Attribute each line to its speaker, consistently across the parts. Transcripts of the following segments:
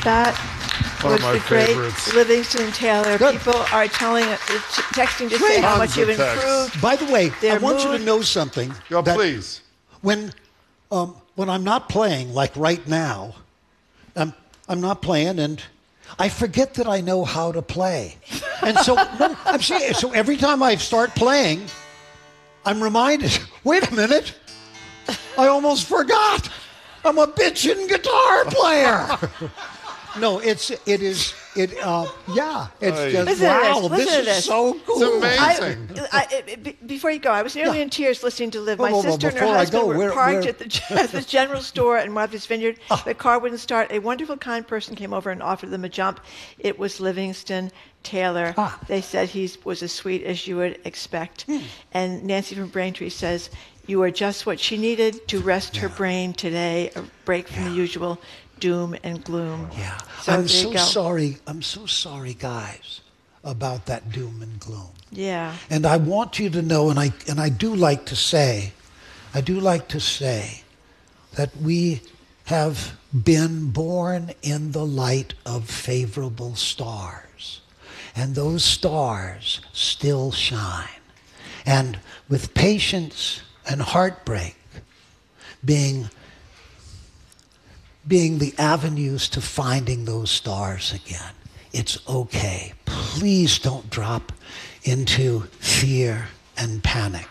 Speaker 1: That
Speaker 2: One
Speaker 1: was
Speaker 2: of my
Speaker 1: the great
Speaker 2: favorites.
Speaker 1: Livingston Taylor.
Speaker 3: Good.
Speaker 1: People are texting to say how much
Speaker 2: Tons
Speaker 1: you've
Speaker 2: of text.
Speaker 1: improved.
Speaker 3: By the way, I
Speaker 1: Their
Speaker 3: want you
Speaker 1: mood.
Speaker 3: to know something.
Speaker 2: Yo,
Speaker 3: that
Speaker 2: please.
Speaker 3: When I'm not playing, like right now, I'm not playing, and I forget that I know how to play. And so, no, I'm serious. So every time I start playing, I'm reminded, wait a minute, I almost forgot. I'm a bitchin' guitar player. No, it's just,
Speaker 1: Listen
Speaker 3: wow,
Speaker 1: to
Speaker 3: this
Speaker 1: this.
Speaker 3: is so cool.
Speaker 2: It's amazing.
Speaker 1: Before you go, I was nearly in tears listening to Liv. My
Speaker 3: Whoa,
Speaker 1: sister and her
Speaker 3: before I
Speaker 1: husband
Speaker 3: go,
Speaker 1: were parked
Speaker 3: where-
Speaker 1: at the general store in Martha's Vineyard. The car wouldn't start. A wonderful, kind person came over and offered them a jump. It was Livingston Taylor. They said he was as sweet as you would expect. And Nancy from Braintree says, you are just what she needed to rest her brain today, a break from the usual doom and gloom.
Speaker 3: Yeah,
Speaker 1: So
Speaker 3: I'm
Speaker 1: there you
Speaker 3: so
Speaker 1: go.
Speaker 3: sorry. I'm so sorry, guys, about that doom and gloom.
Speaker 1: Yeah.
Speaker 3: And I want you to know, and I do like to say that we have been born in the light of favorable stars, and those stars still shine. And with patience and heartbreak being the avenues to finding those stars again. It's okay. Please don't drop into fear and panic.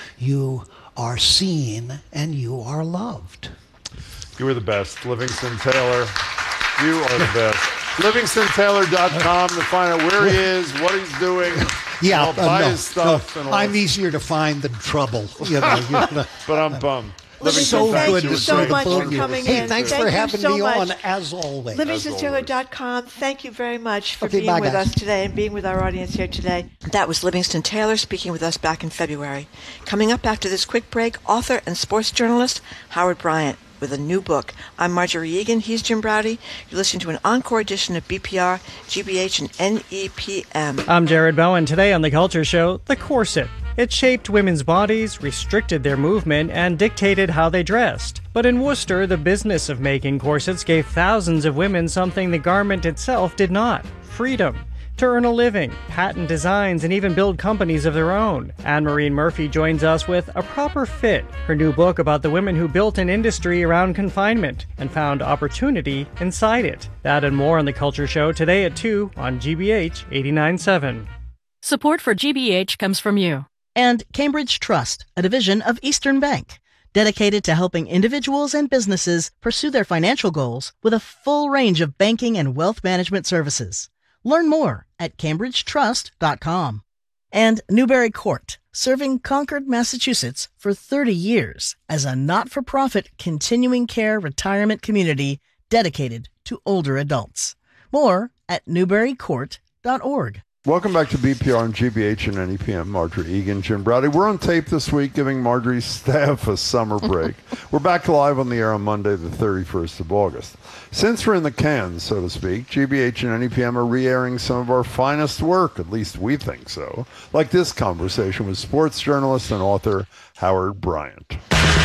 Speaker 3: You are seen and you are loved.
Speaker 2: You were the best. Livingston Taylor. You are the best. LivingstonTaylor.com to find out where he is, what he's doing.
Speaker 3: Yeah,
Speaker 2: buy
Speaker 3: no,
Speaker 2: his stuff.
Speaker 3: no,
Speaker 2: and all
Speaker 3: I'm
Speaker 2: that.
Speaker 3: easier to find than trouble. You know.
Speaker 2: But I'm bummed.
Speaker 1: Livingston,
Speaker 3: So
Speaker 1: thank
Speaker 3: good
Speaker 1: you
Speaker 3: to
Speaker 1: so
Speaker 3: see
Speaker 1: much
Speaker 3: both
Speaker 1: for
Speaker 3: of you.
Speaker 1: coming
Speaker 3: Hey,
Speaker 1: in.
Speaker 3: thanks
Speaker 1: Thank
Speaker 3: for
Speaker 1: you
Speaker 3: having
Speaker 1: so
Speaker 3: me
Speaker 1: much.
Speaker 3: on, as always.
Speaker 1: LivingstonTaylor.com. Thank you very much for
Speaker 3: Okay,
Speaker 1: being
Speaker 3: bye,
Speaker 1: with
Speaker 3: guys.
Speaker 1: us today and being with our audience here today. That was Livingston Taylor speaking with us back in February. Coming up after this quick break, author and sports journalist Howard Bryant with a new book. I'm Marjorie Egan. He's Jim Browdy. You're listening to an encore edition of BPR, GBH, and NEPM.
Speaker 4: I'm Jared Bowen. Today on The Culture Show, the corset. It shaped women's bodies, restricted their movement, and dictated how they dressed. But in Worcester, the business of making corsets gave thousands of women something the garment itself did not: freedom. To earn a living, patent designs, and even build companies of their own. Anne-Marie Murphy joins us with A Proper Fit, her new book about the women who built an industry around confinement and found opportunity inside it. That and more on The Culture Show today at 2 on GBH 89.7.
Speaker 5: Support for GBH comes from you.
Speaker 6: And Cambridge Trust, a division of Eastern Bank, dedicated to helping individuals and businesses pursue their financial goals with a full range of banking and wealth management services. Learn more at cambridgetrust.com. And Newbury Court, serving Concord, Massachusetts for 30 years as a not-for-profit continuing care retirement community dedicated to older adults. More at newburycourt.org.
Speaker 2: Welcome back to BPR and GBH and NEPM. Marjorie Egan, Jim Browdy. We're on tape this week giving Marjorie's staff a summer break. We're back live on the air on Monday, the 31st of August. Since we're in the can, so to speak, GBH and NEPM are re-airing some of our finest work, at least we think so, like this conversation with sports journalist and author Howard Bryant.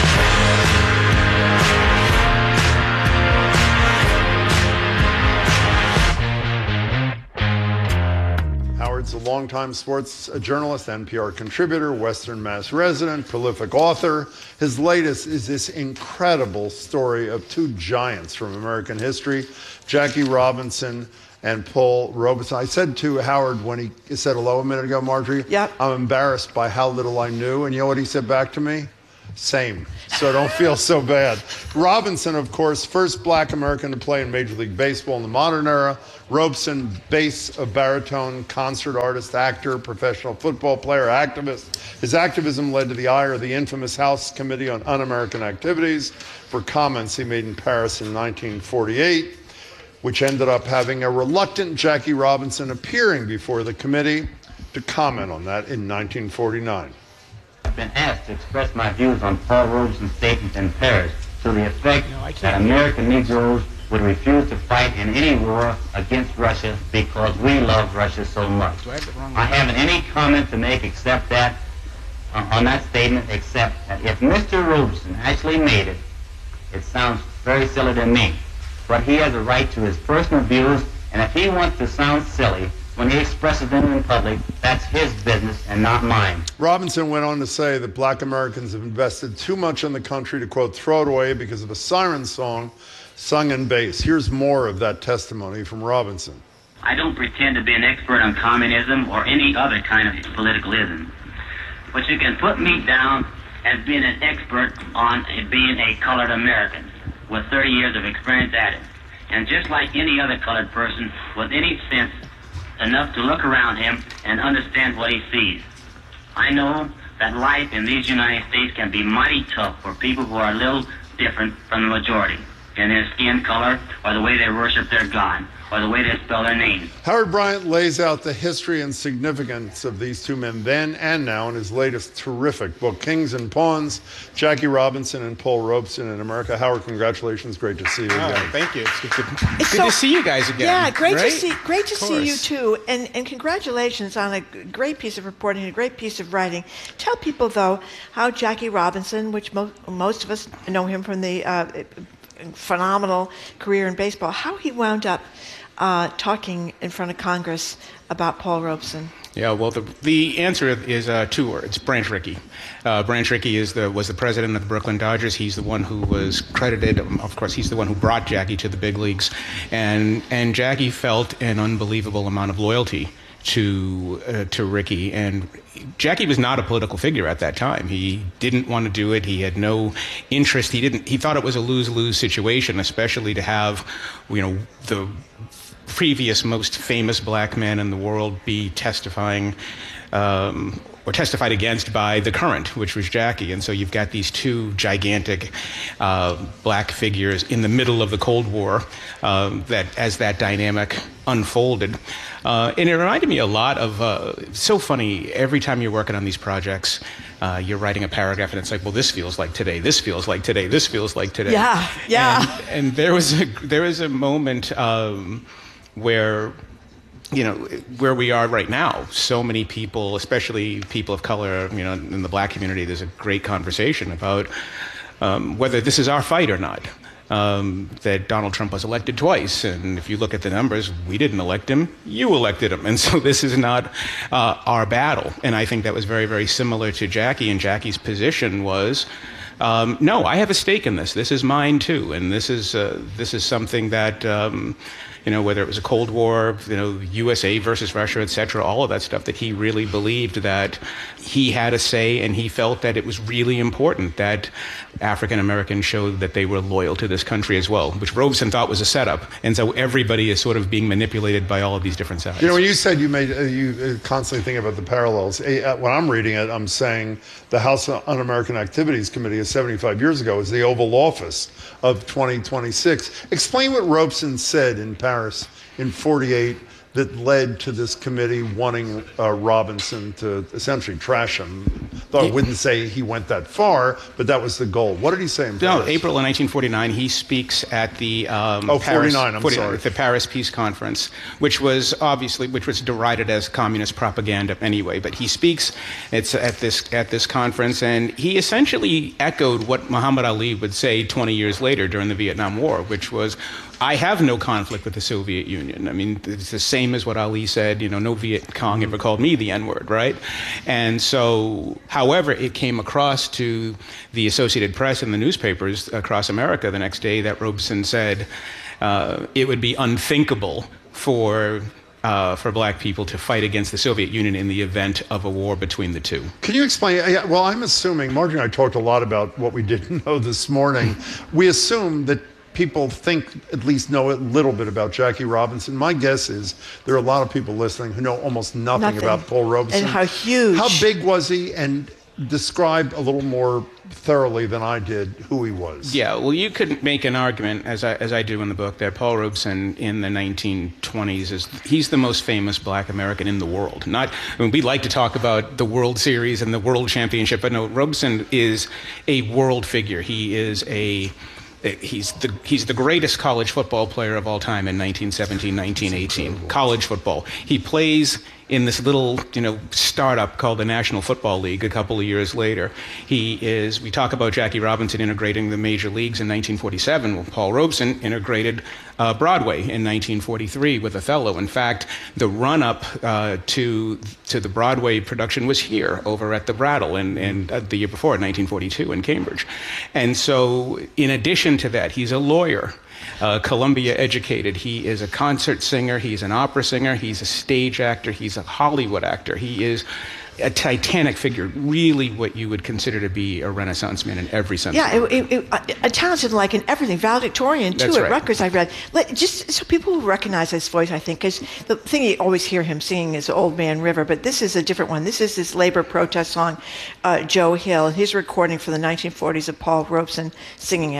Speaker 2: Howard's a longtime sports journalist, NPR contributor, Western Mass resident, prolific author. His latest is this incredible story of two giants from American history, Jackie Robinson and Paul Robeson. I said to Howard when he said hello a minute ago, Marjorie,
Speaker 1: Yep.
Speaker 2: I'm embarrassed by how little I knew. And you know what he said back to me? Same. So don't feel so bad. Robinson, of course, first black American to play in Major League Baseball in the modern era. Robeson, bass, baritone, concert artist, actor, professional football player, activist. His activism led to the ire of the infamous House Committee on Un-American Activities for comments he made in Paris in 1948, which ended up having a reluctant Jackie Robinson appearing before the committee to comment on that in 1949.
Speaker 7: I've been asked to express my views on Paul Robeson's statement in Paris to the effect that American Negroes would refuse to fight in any war against Russia because we love Russia so much. I haven't any comment to make except that, on that statement, except that if Mr. Robeson actually made it, it sounds very silly to me, but he has a right to his personal views, and if he wants to sound silly when he expresses them in public, that's his business and not mine.
Speaker 2: Robinson went on to say that black Americans have invested too much in the country to, quote, throw it away because of a siren song sung in bass. Here's more of that testimony from Robinson.
Speaker 7: I don't pretend to be an expert on communism or any other kind of politicalism, but you can put me down as being an expert on being a colored American with 30 years of experience at it. And just like any other colored person with any sense enough to look around him and understand what he sees. I know that life in these United States can be mighty tough for people who are a little different from the majority in their skin color or the way they worship their God or the way they spell their names.
Speaker 2: Howard Bryant lays out the history and significance of these two men then and now in his latest terrific book, Kings and Pawns, Jackie Robinson and Paul Robeson in America. Howard, congratulations. Great to see you again.
Speaker 8: Thank you. It's good to see you guys again.
Speaker 1: Yeah, great
Speaker 8: right?
Speaker 1: to see you too. And congratulations on a great piece of reporting, a great piece of writing. Tell people, though, how Jackie Robinson, which most of us know him from the phenomenal career in baseball, how he wound up talking in front of Congress about Paul Robeson.
Speaker 8: Yeah, well, the answer is 2 words: Branch Rickey. Branch Rickey was the president of the Brooklyn Dodgers. He's the one who was credited. Of course, he's the one who brought Jackie to the big leagues, and Jackie felt an unbelievable amount of loyalty to Rickey. And Jackie was not a political figure at that time. He didn't want to do it. He had no interest. He thought it was a lose-lose situation, especially to have, the previous most famous black man in the world be testifying or testified against by the current, which was Jackie. And so you've got these two gigantic black figures in the middle of the Cold War that as that dynamic unfolded. And it reminded me a lot of, so funny, every time you're working on these projects, you're writing a paragraph and it's like, well, this feels like today, this feels like today, this feels like today.
Speaker 1: Yeah.
Speaker 8: And there was a moment where we are right now, so many people, especially people of color, in the black community, there's a great conversation about whether this is our fight or not. That Donald Trump was elected twice, and if you look at the numbers, we didn't elect him, you elected him, and so this is not our battle. And I think that was very, very similar to Jackie, and Jackie's position was, no, I have a stake in this. This is mine too, and this is something that whether it was a Cold War, USA versus Russia, et cetera, all of that stuff, that he really believed that he had a say, and he felt that it was really important that African Americans showed that they were loyal to this country as well, which Robeson thought was a setup. And so everybody is sort of being manipulated by all of these different sides.
Speaker 2: When you said you constantly think about the parallels, when I'm reading it, I'm saying the House Un-American Activities Committee of 75 years ago is the Oval Office of 2026. Explain what Robeson said in Paris in 48 that led to this committee wanting Robinson to essentially trash him. Though I wouldn't say he went that far, but that was the goal. What did he say in Paris?
Speaker 8: No, April of 1949, he speaks at the the Paris Peace Conference, which was derided as communist propaganda anyway. But he speaks at this conference, and he essentially echoed what Muhammad Ali would say 20 years later during the Vietnam War, which was, I have no conflict with the Soviet Union. I mean, it's the same as what Ali said, no Viet Cong ever called me the N-word, right? And so, however, it came across to the Associated Press and the newspapers across America the next day that Robeson said it would be unthinkable for black people to fight against the Soviet Union in the event of a war between the two.
Speaker 2: Can you explain? Well, I'm assuming, Marjorie and I talked a lot about what we didn't know this morning. We assume that people at least know a little bit about Jackie Robinson. My guess is there are a lot of people listening who know almost nothing about Paul Robeson.
Speaker 1: And how huge.
Speaker 2: How big was he? And describe a little more thoroughly than I did who he was.
Speaker 8: Yeah, well, you could make an argument, as I do in the book, that Paul Robeson in the 1920s he's the most famous black American in the world. We like to talk about the World Series and the World Championship, but no, Robeson is a world figure. He's the greatest college football player of all time in 1917, 1918. College football. He plays in this little, startup called the National Football League a couple of years later. We talk about Jackie Robinson integrating the major leagues in 1947. Well, Paul Robeson integrated Broadway in 1943 with Othello. In fact, the run-up to the Broadway production was here over at the Brattle and the year before, 1942, in Cambridge. And so, in addition to that, he's a lawyer. Columbia educated. He is a concert singer. He's an opera singer. He's a stage actor. He's a Hollywood actor. He is a titanic figure, really what you would consider to be a Renaissance man in every sense.
Speaker 1: Yeah, a talented like in everything. Valedictorian, too, at Rutgers, I read. Just so people will recognize his voice, I think, because the thing you always hear him singing is Old Man River, but this is a different one. This is his labor protest song, Joe Hill, his recording for the 1940s of Paul Robeson singing it.